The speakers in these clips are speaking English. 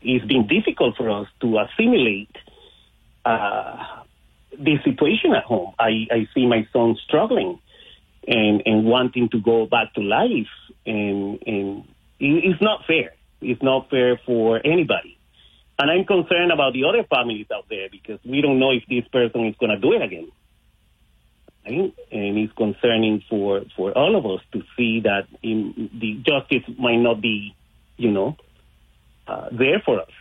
it's been difficult for us to assimilate this situation at home. I see my son struggling and wanting to go back to life, and it's not fair. It's not fair for anybody. And I'm concerned about the other families out there because we don't know if this person is going to do it again. Right? And it's concerning for all of us to see that the justice might not be, there for us.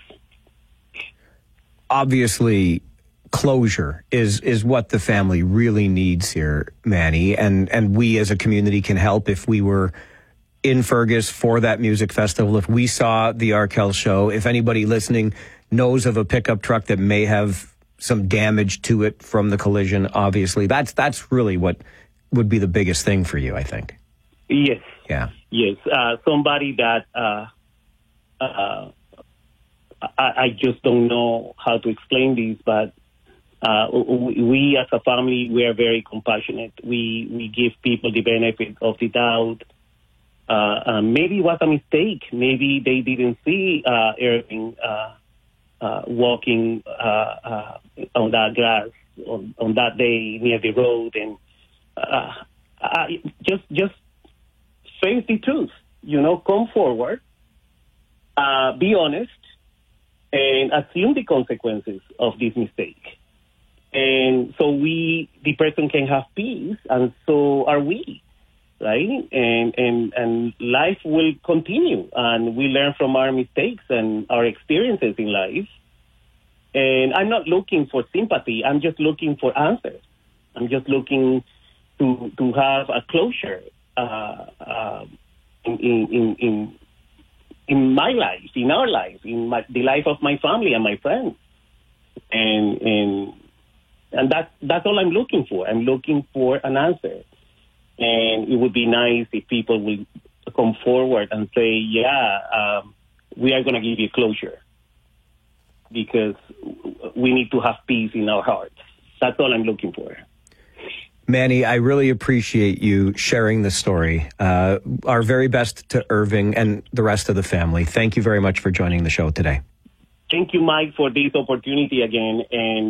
Obviously, closure is what the family really needs here, Manny, and we as a community can help if we were in Fergus for that music festival, if we saw the Arkell show, if anybody listening knows of a pickup truck that may have some damage to it from the collision, obviously, that's really what would be the biggest thing for you, I think. Yes. Yeah. Yes. Somebody that I just don't know how to explain this, but we as a family, we are very compassionate. We give people the benefit of the doubt. Maybe it was a mistake. Maybe they didn't see Irving walking on that grass on that day near the road, and just face the truth. Come forward, be honest, and assume the consequences of this mistake. And so the person can have peace, and so are we. Right? And life will continue, and we learn from our mistakes and our experiences in life. And I'm not looking for sympathy. I'm just looking for answers. I'm just looking to have a closure in my life, in our life, the life of my family and my friends. And that's all I'm looking for. I'm looking for an answer. And it would be nice if people will come forward and say, we are going to give you closure because we need to have peace in our hearts. That's all I'm looking for. Manny, I really appreciate you sharing the story. Our very best to Irving and the rest of the family. Thank you very much for joining the show today. Thank you, Mike, for this opportunity again. And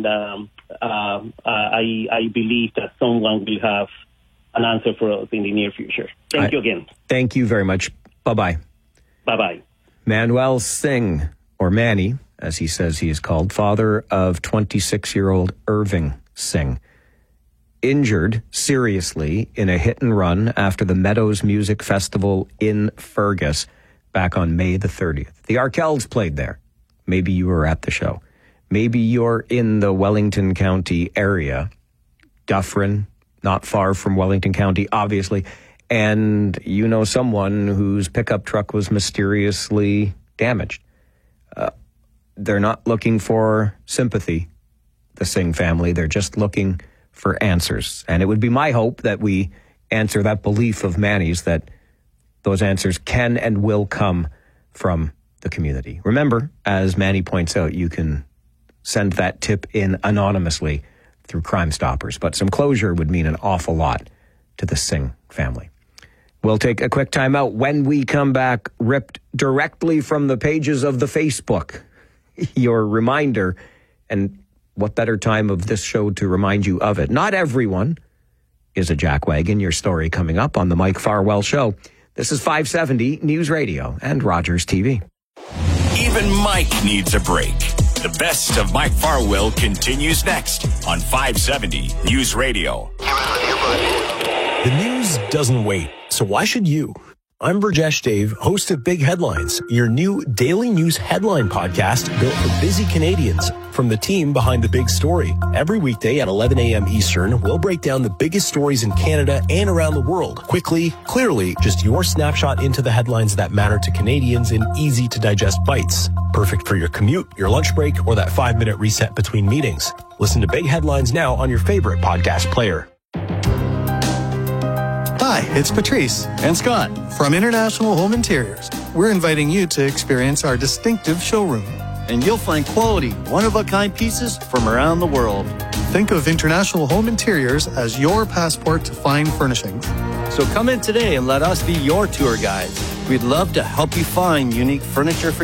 I believe that someone will have an answer for us in the near future. Thank you again. Thank you very much. Bye-bye. Bye-bye. Manuel Singh, or Manny, as he says he is called, father of 26-year-old Irving Singh, injured seriously in a hit and run after the Meadows Music Festival in Fergus back on May the 30th. The Arkells played there. Maybe you were at the show. Maybe you're in the Wellington County area, Dufferin, not far from Wellington County, obviously, and you know someone whose pickup truck was mysteriously damaged. They're not looking for sympathy, the Singh family. They're just looking for answers. And it would be my hope that we answer that belief of Manny's that those answers can and will come from the community. Remember, as Manny points out, you can send that tip in anonymously through Crime Stoppers, but some closure would mean an awful lot to the Singh family. We'll take a quick time out. When we come back, ripped directly from the pages of the Facebook, your reminder, and what better time of this show to remind you of it. Not everyone is a jackwagon. Your story coming up on the Mike Farwell Show. This is 570 News Radio and Rogers TV. Even Mike needs a break. The best of Mike Farwell continues next on 570 News Radio. The news doesn't wait, so why should you? I'm Burjesh Dave, host of Big Headlines, your new daily news headline podcast built for busy Canadians from the team behind the big story. Every weekday at 11 a.m. Eastern, we'll break down the biggest stories in Canada and around the world. Quickly, clearly, just your snapshot into the headlines that matter to Canadians in easy-to-digest bites. Perfect for your commute, your lunch break, or that 5-minute reset between meetings. Listen to Big Headlines now on your favorite podcast player. Hi, it's Patrice and Scott from International Home Interiors. We're inviting you to experience our distinctive showroom. And you'll find quality, one-of-a-kind pieces from around the world. Think of International Home Interiors as your passport to fine furnishings. So come in today and let us be your tour guides. We'd love to help you find unique furniture for